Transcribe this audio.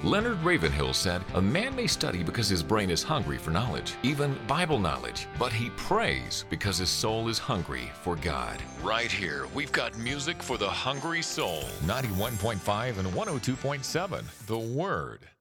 Leonard Ravenhill said, "A man may study because his brain is hungry for knowledge, even Bible knowledge, but he prays because his soul is hungry for God." Right here, we've got music for the hungry soul. 91.5 and 102.7, The Word.